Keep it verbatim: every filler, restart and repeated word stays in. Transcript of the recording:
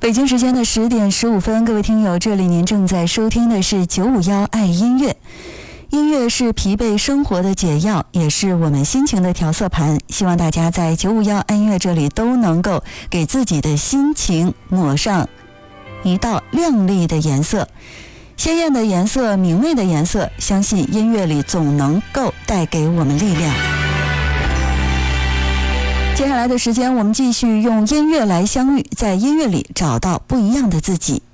北京时间的十点十五分，各位听友，这里您正在收听的是九五幺爱音乐。音乐是疲惫生活的解药，也是我们心情的调色盘。希望大家在九五幺爱音乐这里都能够给自己的心情抹上一道亮丽的颜色，鲜艳的颜色，明媚的颜色，相信音乐里总能够带给我们力量。接下来的时间，我们继续用音乐来相遇，在音乐里找到不一样的自己。